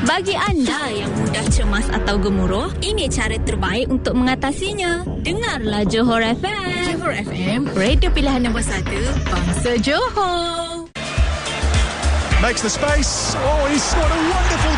Bagi anda yang mudah cemas atau gemuruh, ini cara terbaik untuk mengatasinya. Dengarlah Johor FM. Johor FM, radio pilihan nombor 1, bangsa Johor. Makes the space. Oh, he's scored a wonderful